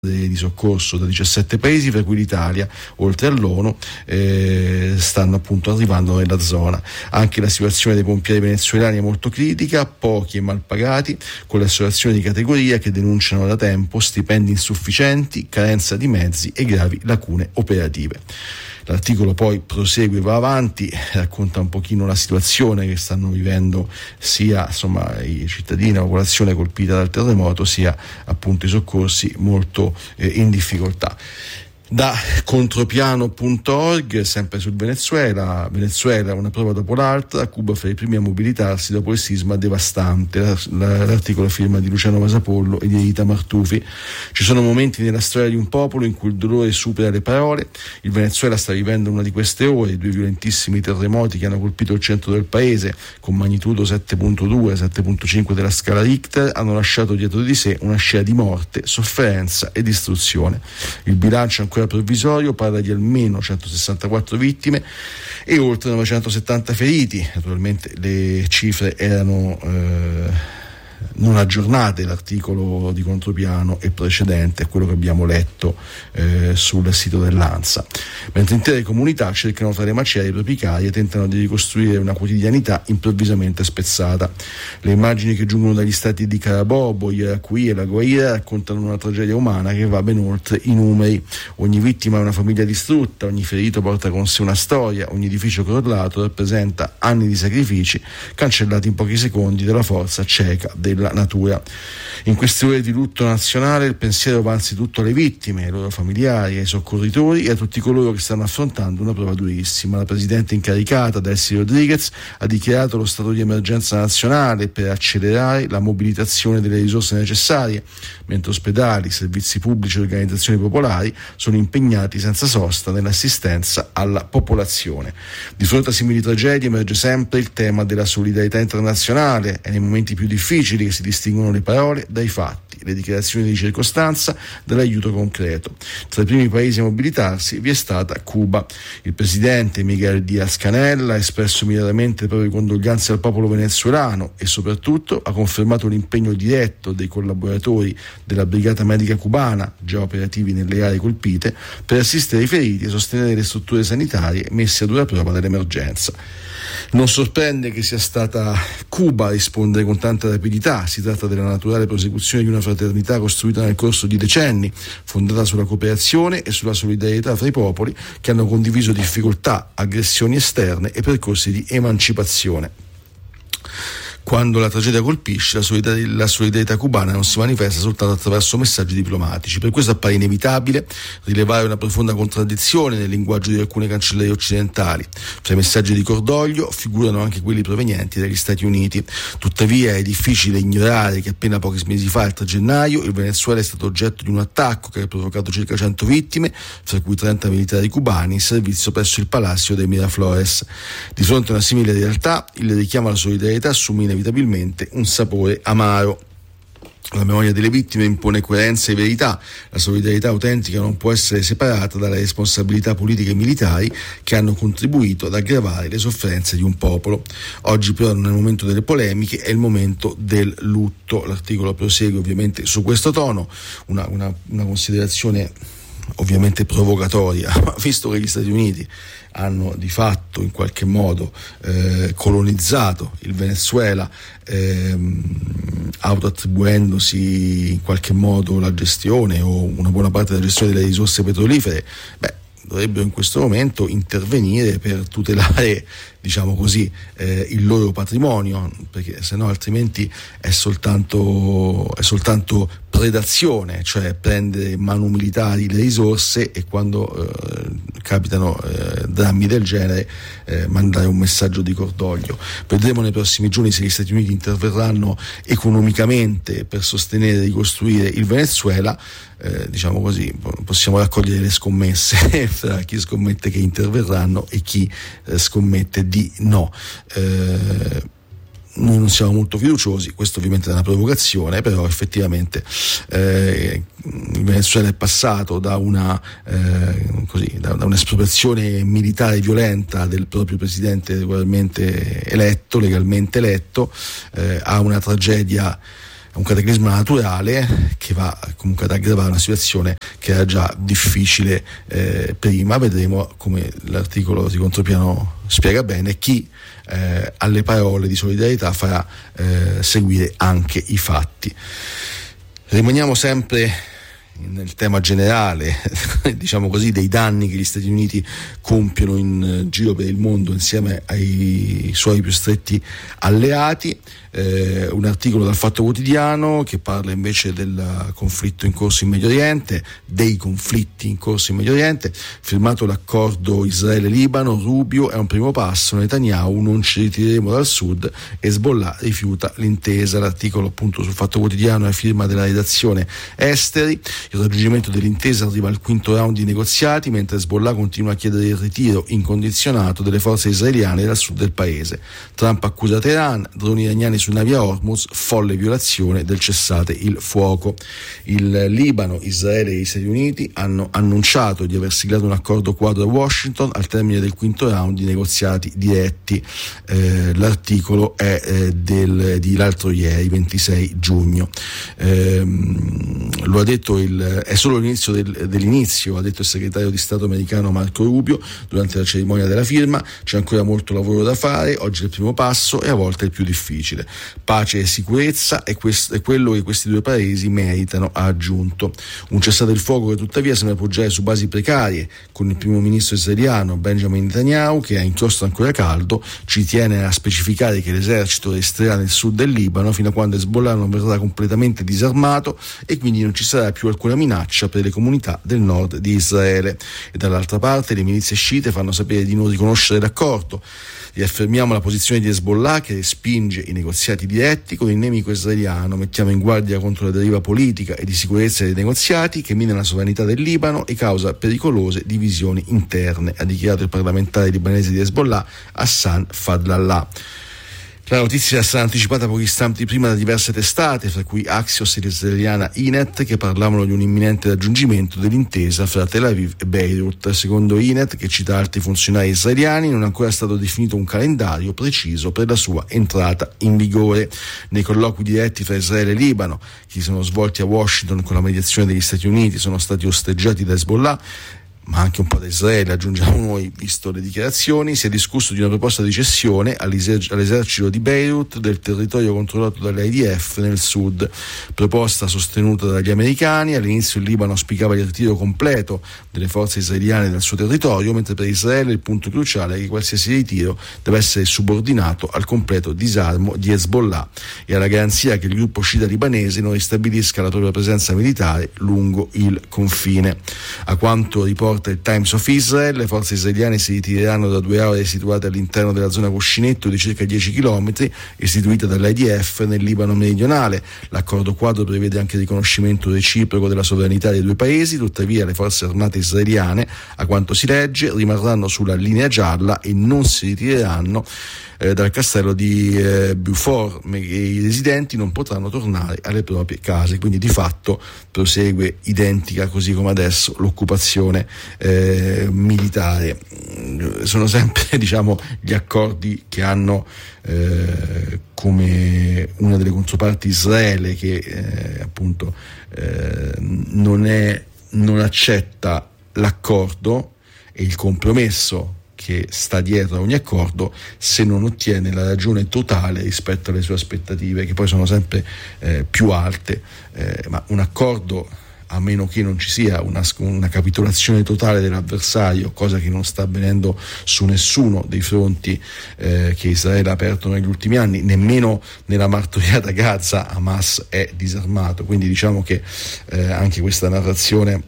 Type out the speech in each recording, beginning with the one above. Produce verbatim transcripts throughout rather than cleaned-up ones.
di soccorso da diciassette paesi, fra cui l'Italia, oltre all'ONU, eh, stanno appunto arrivando nella zona. Anche la situazione dei pompieri venezuelani è molto critica, pochi e mal pagati, con le associazioni di categoria che denunciano da tempo stipendi insufficienti, carenza di mezzi e gravi lacune operative. L'articolo poi prosegue e va avanti, racconta un pochino la situazione che stanno vivendo sia insomma i cittadini, la popolazione colpita dal terremoto, sia appunto i soccorsi molto eh, in difficoltà. Da contropiano punto org, sempre sul Venezuela, Venezuela una prova dopo l'altra, Cuba fra i primi a mobilitarsi dopo il sisma devastante. L'articolo è firma di Luciano Vasapollo e di Rita Martufi. Ci sono momenti nella storia di un popolo in cui il dolore supera le parole. Il Venezuela sta vivendo una di queste ore, due violentissimi terremoti che hanno colpito il centro del paese con magnitudo sette virgola due, sette virgola cinque della scala Richter, hanno lasciato dietro di sé una scena di morte, sofferenza e distruzione. Il bilancio ancora provvisorio parla di almeno centosessantaquattro vittime e oltre novecentosettanta feriti. Naturalmente le cifre erano eh, non aggiornate, l'articolo di contropiano è precedente a quello che abbiamo letto eh, sul sito dell'ANSA, mentre intere comunità cercano tra le macerie i propri cari e tentano di ricostruire una quotidianità improvvisamente spezzata. Le immagini che giungono dagli stati di Carabobo, Yaracuy e La Guaira raccontano una tragedia umana che va ben oltre i numeri. Ogni vittima è una famiglia distrutta, ogni ferito porta con sé una storia, ogni edificio crollato rappresenta anni di sacrifici cancellati in pochi secondi dalla forza cieca della natura. In queste ore di lutto nazionale il pensiero va anzitutto alle vittime, ai loro familiari, ai soccorritori e a tutti coloro che stanno affrontando una prova durissima. La presidente incaricata, Delcy Rodriguez, ha dichiarato lo stato di emergenza nazionale per accelerare la mobilitazione delle risorse necessarie, mentre ospedali, servizi pubblici e organizzazioni popolari sono impegnati senza sosta nell'assistenza alla popolazione. Di fronte a simili tragedie emerge sempre il tema della solidarietà internazionale. È nei momenti più difficili che si distinguono le parole dai fatti, le dichiarazioni di circostanza dall'aiuto concreto. Tra i primi paesi a mobilitarsi vi è stata Cuba. Il presidente Miguel Díaz-Canel ha espresso immediatamente le proprie condoglianze al popolo venezuelano e soprattutto ha confermato l'impegno diretto dei collaboratori della Brigata Medica Cubana, già operativi nelle aree colpite, per assistere i feriti e sostenere le strutture sanitarie messe a dura prova dell'emergenza. Non sorprende che sia stata Cuba a rispondere con tanta rapidità. Si tratta della naturale prosecuzione di una fraternità costruita nel corso di decenni, fondata sulla cooperazione e sulla solidarietà fra i popoli che hanno condiviso difficoltà, aggressioni esterne e percorsi di emancipazione. Quando la tragedia colpisce, la solidarietà, la solidarietà cubana non si manifesta soltanto attraverso messaggi diplomatici. Per questo appare inevitabile rilevare una profonda contraddizione nel linguaggio di alcune cancellerie occidentali. Fra i messaggi di cordoglio figurano anche quelli provenienti dagli Stati Uniti. Tuttavia è difficile ignorare che appena pochi mesi fa, il tre gennaio, il Venezuela è stato oggetto di un attacco che ha provocato circa cento vittime, fra cui trenta militari cubani in servizio presso il Palacio de Miraflores. Di fronte a una simile realtà, il richiamo alla solidarietà assume inevitabilmente un sapore amaro. La memoria delle vittime impone coerenza e verità. La solidarietà autentica non può essere separata dalle responsabilità politiche e militari che hanno contribuito ad aggravare le sofferenze di un popolo. Oggi però non è il momento delle polemiche, è il momento del lutto. L'articolo prosegue ovviamente su questo tono, una, una, una considerazione ovviamente provocatoria, ma visto che gli Stati Uniti hanno di fatto in qualche modo eh, colonizzato il Venezuela, ehm, autoattribuendosi in qualche modo la gestione o una buona parte della gestione delle risorse petrolifere, beh, dovrebbero in questo momento intervenire per tutelare, diciamo così, eh, il loro patrimonio, perché se no altrimenti è soltanto, è soltanto predazione, cioè prendere in mano militari le risorse e quando eh, capitano eh, drammi del genere eh, mandare un messaggio di cordoglio. Vedremo nei prossimi giorni se gli Stati Uniti interverranno economicamente per sostenere e ricostruire il Venezuela. Eh, diciamo così, possiamo raccogliere le scommesse fra chi scommette che interverranno e chi eh, scommette di no. Eh, noi non siamo molto fiduciosi, questo ovviamente è una provocazione, però effettivamente eh, il Venezuela è passato da una eh, così, da, da un'espropriazione militare violenta del proprio presidente regolarmente eletto, legalmente eletto, eh, a una tragedia un cataclisma naturale che va comunque ad aggravare una situazione che era già difficile eh, prima. Vedremo, come l'articolo di Contropiano spiega bene, chi eh, alle parole di solidarietà farà eh, seguire anche i fatti. Rimaniamo sempre nel tema generale, diciamo così, dei danni che gli Stati Uniti compiono in giro per il mondo insieme ai suoi più stretti alleati. Eh, un articolo dal Fatto Quotidiano che parla invece del conflitto in corso in Medio Oriente, dei conflitti in corso in Medio Oriente. Firmato l'accordo Israele-Libano, Rubio: è un primo passo, Netanyahu: non ci ritireremo dal sud, Hezbollah rifiuta l'intesa. L'articolo appunto sul Fatto Quotidiano è firma della redazione Esteri. Il raggiungimento dell'intesa arriva al quinto round di negoziati, mentre Hezbollah continua a chiedere il ritiro incondizionato delle forze israeliane dal sud del paese. Trump accusa Teheran, droni iraniani su navi a Hormuz, folle violazione del cessate il fuoco. Il Libano, Israele e gli Stati Uniti hanno annunciato di aver siglato un accordo quadro a Washington al termine del quinto round di negoziati diretti. Eh, l'articolo è eh, del, di l'altro ieri, ventisei giugno. Eh, lo ha detto il è solo l'inizio del, dell'inizio, ha detto il segretario di Stato americano Marco Rubio durante la cerimonia della firma. C'è ancora molto lavoro da fare, oggi è il primo passo e a volte è il più difficile. Pace e sicurezza è, questo, è quello che questi due paesi meritano, ha aggiunto. Un cessate il fuoco che tuttavia sembra poggiare su basi precarie, con il primo ministro israeliano Benjamin Netanyahu, che ha inchiostro ancora caldo, ci tiene a specificare che l'esercito resterà nel sud del Libano fino a quando Hezbollah non verrà completamente disarmato e quindi non ci sarà più alcuna minaccia per le comunità del nord di Israele. E dall'altra parte le milizie sciite fanno sapere di non riconoscere l'accordo. Riaffermiamo la posizione di Hezbollah, che respinge i negoziati diretti con il nemico israeliano. Mettiamo in guardia contro la deriva politica e di sicurezza dei negoziati che mina la sovranità del Libano e causa pericolose divisioni interne, ha dichiarato il parlamentare libanese di Hezbollah Hassan Fadlallah. La notizia è stata anticipata pochi istanti prima da diverse testate, fra cui Axios e l'israeliana Ynet, che parlavano di un imminente raggiungimento dell'intesa fra Tel Aviv e Beirut. Secondo Ynet, che cita altri funzionari israeliani, non è ancora stato definito un calendario preciso per la sua entrata in vigore. Nei colloqui diretti fra Israele e Libano, che si sono svolti a Washington con la mediazione degli Stati Uniti, sono stati osteggiati da Hezbollah, ma anche un po' da Israele, aggiungiamo noi, visto le dichiarazioni. Si è discusso di una proposta di cessione all'esercito di Beirut del territorio controllato dall'I D F nel sud, proposta sostenuta dagli americani. All'inizio il Libano auspicava il ritiro completo delle forze israeliane dal suo territorio, mentre per Israele il punto cruciale è che qualsiasi ritiro deve essere subordinato al completo disarmo di Hezbollah e alla garanzia che il gruppo sciita libanese non ristabilisca la propria presenza militare lungo il confine. A quanto riporta il Times of Israel, le forze israeliane si ritireranno da due aree situate all'interno della zona cuscinetto di circa dieci chilometri, istituita dall'I D F nel Libano meridionale. L'accordo quadro prevede anche il riconoscimento reciproco della sovranità dei due paesi, tuttavia le forze armate israeliane, a quanto si legge, rimarranno sulla linea gialla e non si ritireranno eh, dal castello di eh, Beaufort, e i residenti non potranno tornare alle proprie case, quindi di fatto prosegue identica, così come adesso, l'occupazione eh, militare. Sono sempre, diciamo, gli accordi che hanno eh, come una delle controparti Israele, che eh, appunto eh, non è non accetta l'accordo e il compromesso che sta dietro a ogni accordo se non ottiene la ragione totale rispetto alle sue aspettative, che poi sono sempre eh, più alte. Eh, ma un accordo, a meno che non ci sia una, una capitolazione totale dell'avversario, cosa che non sta avvenendo su nessuno dei fronti eh, che Israele ha aperto negli ultimi anni, nemmeno nella martoriata Gaza Hamas è disarmato. Quindi diciamo che eh, anche questa narrazione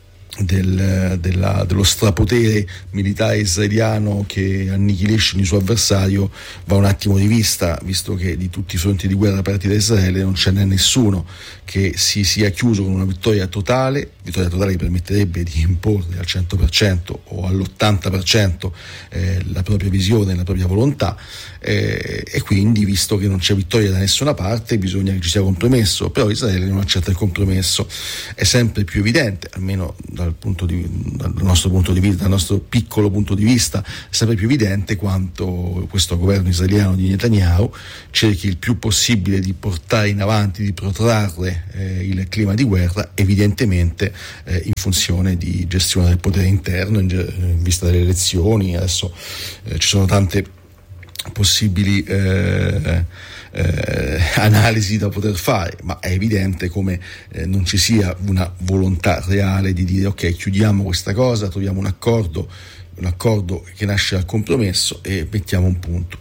Del, della, dello strapotere militare israeliano che annichilisce il suo avversario va un attimo rivista, visto che di tutti i fronti di guerra aperti da Israele non ce n'è nessuno che si sia chiuso con una vittoria totale, vittoria totale che permetterebbe di imporre al cento per cento o all'ottanta per cento eh, la propria visione, la propria volontà, eh, e quindi, visto che non c'è vittoria da nessuna parte, bisogna che ci sia compromesso. Però Israele non accetta il compromesso. È sempre più evidente, almeno dal dal, punto di, dal nostro punto di vista, dal nostro piccolo punto di vista, sempre più evidente quanto questo governo israeliano di Netanyahu cerchi il più possibile di portare in avanti, di protrarre eh, il clima di guerra, evidentemente eh, in funzione di gestione del potere interno, in, in vista delle elezioni. Adesso eh, ci sono tante possibili eh, eh, analisi da poter fare, ma è evidente come eh, non ci sia una volontà reale di dire ok, chiudiamo questa cosa, troviamo un accordo, un accordo che nasce dal compromesso e mettiamo un punto.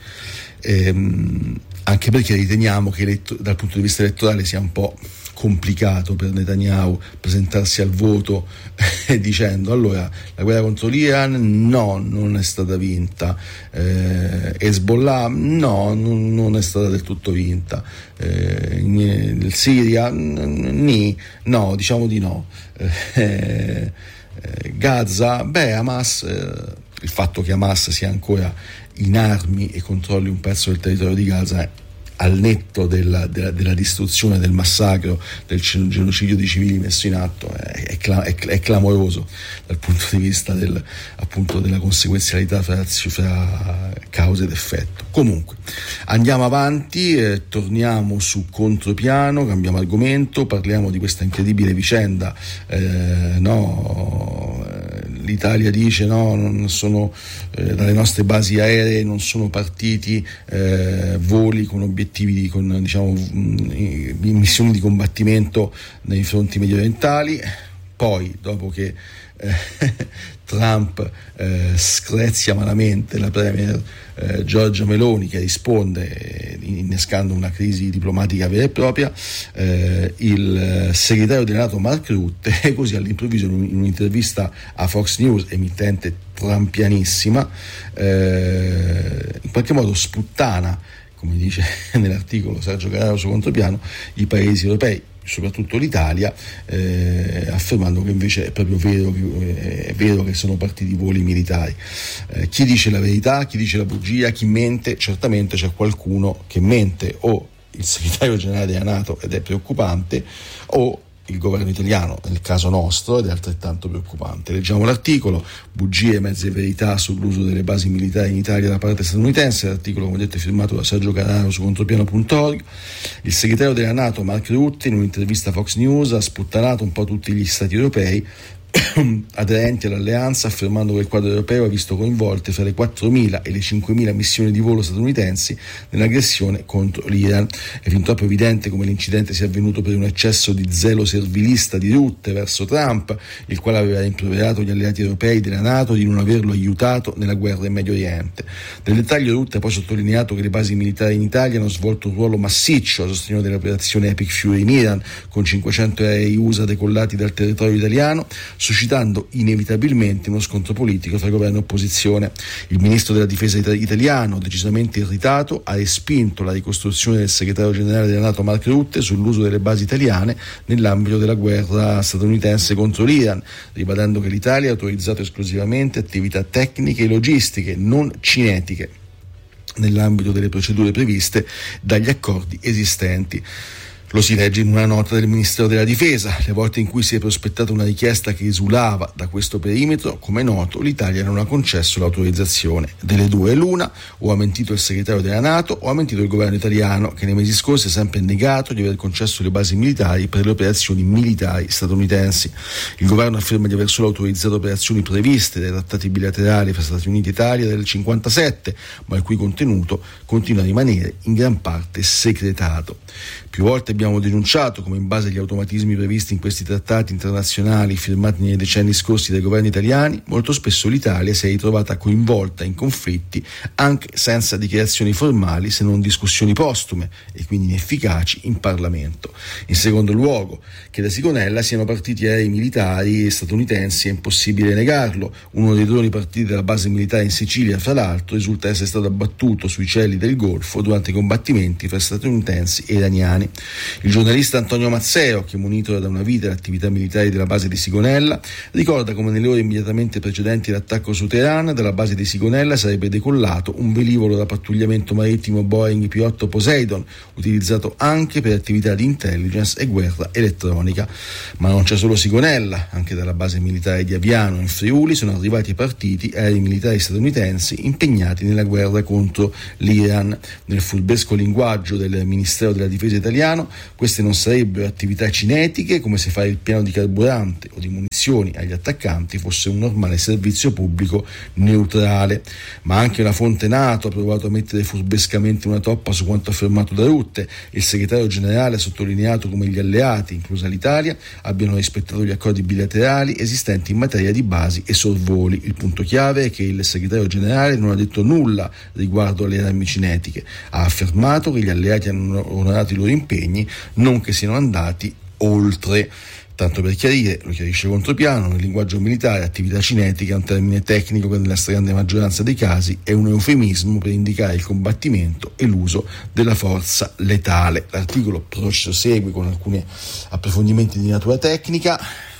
Ehm, anche perché riteniamo che eletto, dal punto di vista elettorale sia un po' complicato per Netanyahu presentarsi al voto eh, dicendo allora la guerra contro l'Iran no, non è stata vinta, eh, Hezbollah no, non, non è stata del tutto vinta, eh, il Siria ni, no, diciamo di no, eh, eh, Gaza, beh, Hamas, eh, il fatto che Hamas sia ancora in armi e controlli un pezzo del territorio di Gaza è al netto della, della, della distruzione, del massacro, del genocidio di civili messo in atto, è, è, è, è clamoroso dal punto di vista del, appunto della conseguenzialità fra, fra causa ed effetto. Comunque andiamo avanti, eh, torniamo su contropiano, cambiamo argomento, parliamo di questa incredibile vicenda, eh, no, l'Italia dice no, non sono eh, dalle nostre basi aeree non sono partiti eh, voli con obiettivi, con diciamo mh, missioni di combattimento nei fronti mediorientali. Poi dopo che eh, Trump eh, screzia malamente la premier eh, Giorgia Meloni, che risponde eh, innescando una crisi diplomatica vera e propria, eh, il segretario della NATO Mark Rutte così all'improvviso in un'intervista a Fox News, emittente trampianissima, eh, in qualche modo sputtana, come dice nell'articolo Sergio Carraro su Contropiano, i paesi europei, soprattutto l'Italia, eh, affermando che invece è proprio vero che, è vero che sono partiti voli militari. Eh, chi dice la verità, chi dice la bugia, chi mente? Certamente c'è qualcuno che mente, o il segretario generale della NATO, ed è preoccupante, o il governo italiano, nel caso nostro, ed è altrettanto preoccupante. Leggiamo l'articolo: bugie, mezze verità sull'uso delle basi militari in Italia da parte statunitense. L'articolo, come detto, è firmato da Sergio Carraro su contropiano punto org. Il segretario della NATO Mark Rutte, in un'intervista a Fox News, ha sputtanato un po' tutti gli stati europei aderenti all'alleanza, affermando che il quadro europeo ha visto coinvolte fra le quattromila e le cinquemila missioni di volo statunitensi nell'aggressione contro l'Iran. È fin troppo evidente come l'incidente sia avvenuto per un eccesso di zelo servilista di Rutte verso Trump, il quale aveva rimproverato gli alleati europei della NATO di non averlo aiutato nella guerra in Medio Oriente. Nel dettaglio, Rutte ha poi sottolineato che le basi militari in Italia hanno svolto un ruolo massiccio a sostegno dell'operazione Epic Fury in Iran, con cinquecento aerei U S A decollati dal territorio italiano, suscitando inevitabilmente uno scontro politico tra governo e opposizione. Il ministro della difesa it- italiano, decisamente irritato, ha respinto la ricostruzione del segretario generale della NATO Mark Rutte sull'uso delle basi italiane nell'ambito della guerra statunitense contro l'Iran, ribadendo che l'Italia ha autorizzato esclusivamente attività tecniche e logistiche, non cinetiche, nell'ambito delle procedure previste dagli accordi esistenti. Lo si legge in una nota del Ministero della Difesa. Le volte in cui si è prospettata una richiesta che esulava da questo perimetro, come è noto, l'Italia non ha concesso l'autorizzazione. Delle due l'una: o ha mentito il segretario della NATO o ha mentito il governo italiano, che nei mesi scorsi ha sempre negato di aver concesso le basi militari per le operazioni militari statunitensi. Il governo afferma di aver solo autorizzato operazioni previste dai trattati bilaterali fra Stati Uniti e Italia del cinquantasette, ma il cui contenuto continua a rimanere in gran parte segretato. Più volte abbiamo denunciato come, in base agli automatismi previsti in questi trattati internazionali firmati nei decenni scorsi dai governi italiani, molto spesso l'Italia si è ritrovata coinvolta in conflitti anche senza dichiarazioni formali, se non discussioni postume e quindi inefficaci in Parlamento. In secondo luogo, che da Sigonella siano partiti aerei militari statunitensi è impossibile negarlo. Uno dei droni partiti dalla base militare in Sicilia, fra l'altro, risulta essere stato abbattuto sui cieli del Golfo durante i combattimenti fra statunitensi e iraniani. Il giornalista Antonio Mazzeo, che monitora da una vita le attività militari della base di Sigonella, ricorda come nelle ore immediatamente precedenti l'attacco su Teheran, dalla base di Sigonella sarebbe decollato un velivolo da pattugliamento marittimo Boeing P otto Poseidon, utilizzato anche per attività di intelligence e guerra elettronica. Ma non c'è solo Sigonella, anche dalla base militare di Aviano in Friuli sono arrivati partiti aerei militari statunitensi impegnati nella guerra contro l'Iran. Nel furbesco linguaggio del Ministero della Difesa italiano, queste non sarebbero attività cinetiche, come se fare il piano di carburante o di munizioni agli attaccanti fosse un normale servizio pubblico neutrale. Ma anche una fonte NATO ha provato a mettere furbescamente una toppa su quanto affermato da Rutte. Il segretario generale ha sottolineato come gli alleati, inclusa l'Italia, abbiano rispettato gli accordi bilaterali esistenti in materia di basi e sorvoli. Il punto chiave è che il segretario generale non ha detto nulla riguardo alle armi cinetiche. Ha affermato che gli alleati hanno onorato i loro impegni, non che siano andati oltre. Tanto per chiarire, lo chiarisce Contropiano, nel linguaggio militare attività cinetica è un termine tecnico che nella stragrande maggioranza dei casi è un eufemismo per indicare il combattimento e l'uso della forza letale. L'articolo prosegue con alcuni approfondimenti di natura tecnica.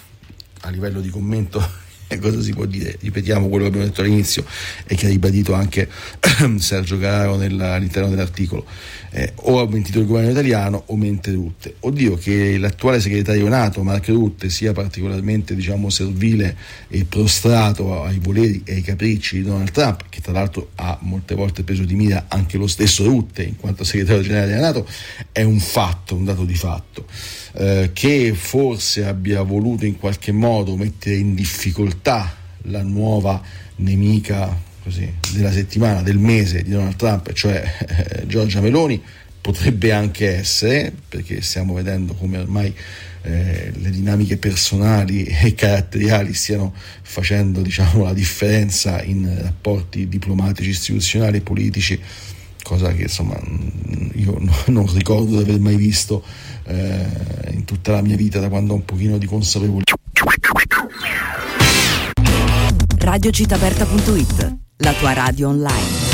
A livello di commento, cosa si può dire? Ripetiamo quello che abbiamo detto all'inizio e che ha ribadito anche Sergio Carraro nella, all'interno dell'articolo. Eh, o ha mentito il governo italiano o mente Rutte. Oddio, che l'attuale segretario NATO Mark Rutte sia particolarmente, diciamo, servile e prostrato ai voleri e ai capricci di Donald Trump, che tra l'altro ha molte volte preso di mira anche lo stesso Rutte in quanto segretario generale della NATO, è un fatto, un dato di fatto. Eh, che forse abbia voluto in qualche modo mettere in difficoltà la nuova nemica così della settimana, del mese di Donald Trump, cioè eh, Giorgia Meloni, potrebbe anche essere, perché stiamo vedendo come ormai eh, le dinamiche personali e caratteriali stiano facendo, diciamo, la differenza in rapporti diplomatici, istituzionali e politici, cosa che insomma io non ricordo di aver mai visto eh, in tutta la mia vita, da quando ho un pochino di consapevolezza. radio città aperta punto it, la tua radio online.